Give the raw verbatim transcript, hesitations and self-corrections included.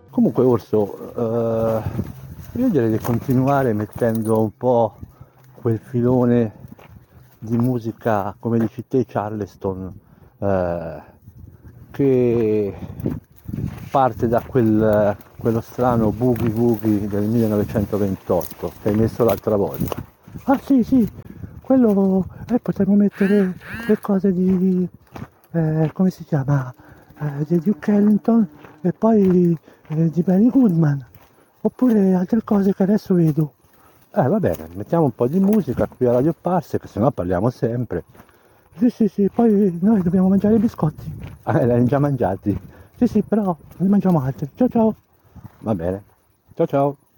Comunque Orso, eh, io direi di continuare mettendo un po' quel filone di musica, come dici te, Charleston, eh, che parte da quel, quello strano Boogie Woogie del millenovecentoventotto che hai messo l'altra volta. Ah sì, sì, quello, e potremmo mettere le cose di, eh, come si chiama, eh, di Duke Ellington e poi eh, di Benny Goodman, oppure altre cose che adesso vedo. Eh va bene, mettiamo un po' di musica qui a Radio Parse, che sennò parliamo sempre. Sì, sì, sì, poi noi dobbiamo mangiare i biscotti. Ah, li abbiamo già mangiati. Sì, sì, però ne mangiamo altri. Ciao ciao. Va bene. Ciao ciao.